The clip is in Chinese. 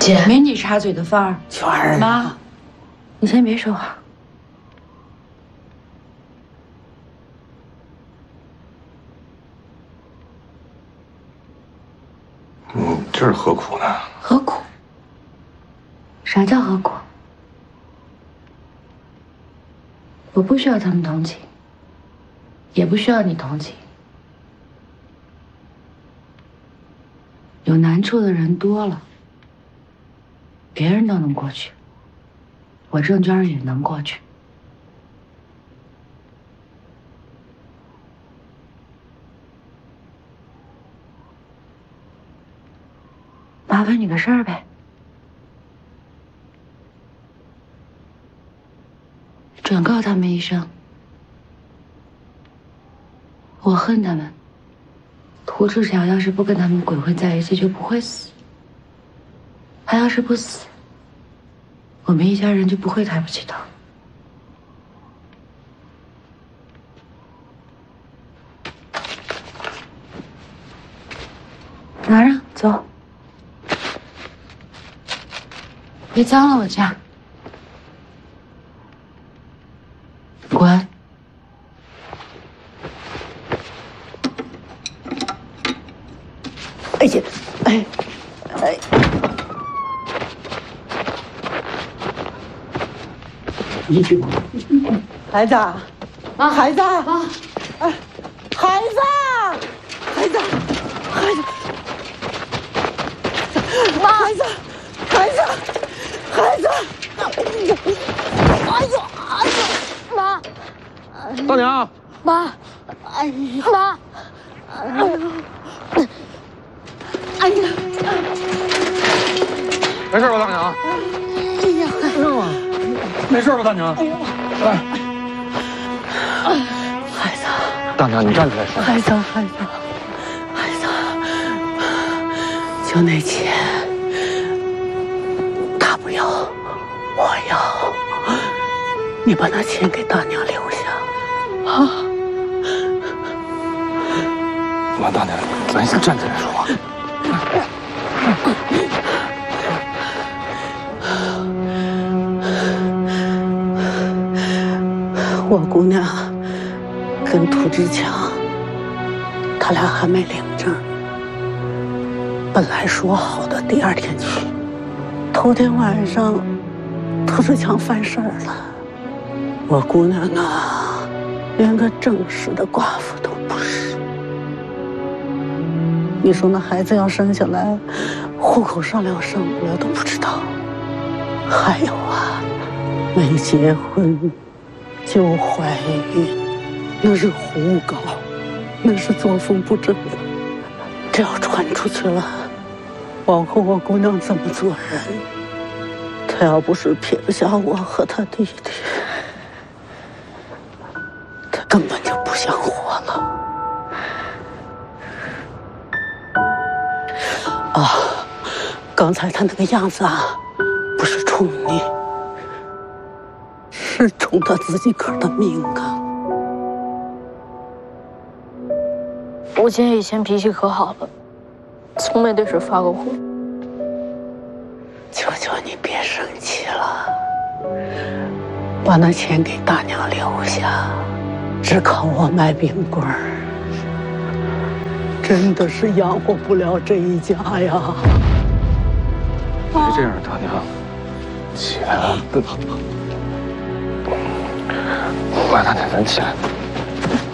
姐，没你插嘴的份儿。 娟儿， 妈，你先别说话。 这是何苦呢？ 何苦？啥叫何苦？我不需要他们同情，也不需要你同情。有难处的人多了，别人都能过去，我郑娟也能过去。麻烦你个事儿呗，转告他们一声，我恨他们。涂志强要是不跟他们鬼混在一起，就不会死。他要是不死，我们一家人就不会抬不起头。拿着，走。别脏了我家。滚。 哎呀，哎，哎，你去吧，孩子， 妈， 孩子， 妈， 哎，孩子，孩子，孩子， 妈， 孩子，孩子，孩子， 哎呦，哎呦，妈， 大娘， 妈，哎呀，妈，哎呦，哎呀， 没事吧，大娘？ 哎呀， 没事吧？没事吧，大娘？哎， 孩子， 大娘，你站起来说。 孩子，孩子，孩子，就那钱，他不要，我要，你把那钱给大娘留下，啊。 妈，大娘，咱先站起来说话。 我姑娘跟涂志强，他俩还没领证。本来说好的第二天去，头天晚上，涂志强犯事儿了。我姑娘啊，连个正式的寡妇都不是。你说那孩子要生下来，户口上了生不了都不知道。还有啊，没结婚就怀孕，那是胡搞，那是作风不正的。这要传出去了，往后我姑娘怎么做人？她要不是撇不下我和她弟弟，她根本就不想活了。啊，刚才她那个样子啊，不是冲你，是冲她自己个儿的命啊。 我姐以前脾气可好了，从没对谁发过火。 求求你别生气了，把那钱给大娘留下，只靠我卖冰棍儿，真的是养活不了这一家呀。 别这样，大娘，起来了。来，大娘，咱起来。